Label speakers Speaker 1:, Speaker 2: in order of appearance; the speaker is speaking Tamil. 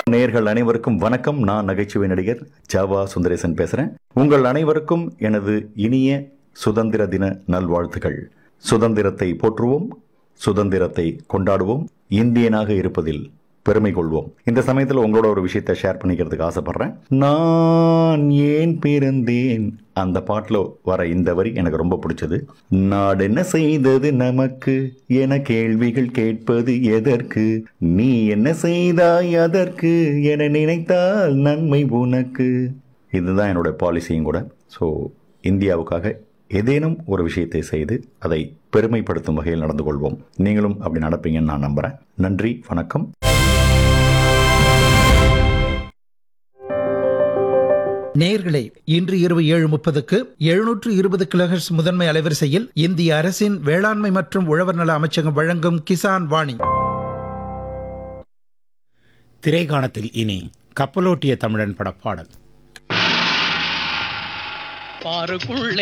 Speaker 1: நேயர்கள் அனைவருக்கும் வணக்கம். நான் நகைச்சுவை நடிகர் ஜாவா சுந்தரேசன் பேசுறேன். உங்கள் அனைவருக்கும் எனது இனிய சுதந்திர தின நல்வாழ்த்துக்கள். சுதந்திரத்தை போற்றுவோம், சுதந்திரத்தை கொண்டாடுவோம், இந்தியனாக இருப்பதில் பெருமை கொள்வோம். இந்த சமயத்தில் உங்களோட ஒரு விஷயத்தை ஷேர் பண்ணிக்கிறதுக்கு ஆசைப்படுறேன். நான் ஏன் பிறந்தேன் அந்த பாட்டில் வர இந்த வரி எனக்கு ரொம்ப பிடிச்சது. நாடு என்ன செய்தது நமக்கு என கேள்விகள் கேட்பது எதற்கு, நீ என்ன செய்தாய் அதற்கு என நினைத்தால் நன்மை உனக்கு. இதுதான் என்னோட பாலிசியும் கூட. ஸோ இந்தியாவுக்காக ஏதேனும் ஒரு விஷயத்தை செய்து அதை பெருமைப்படுத்தும் வகையில் நடந்து கொள்வோம். நீங்களும் அப்படி நடப்பீங்கன்னு நான் நம்புறேன். நன்றி, வணக்கம்.
Speaker 2: நேயர்களே, இன்று இரவு 7:30க்கு 720 கிலோஹெர்ட்ஸ் முதன்மை அலைவரிசையில் இந்திய அரசின் வேளாண்மை மற்றும் உழவர் நல அமைச்சகம் வழங்கும் கிசான் வாணி.
Speaker 3: திரைக்காணத்தில் இனி கப்பலோட்டிய தமிழன் பட பாடல்.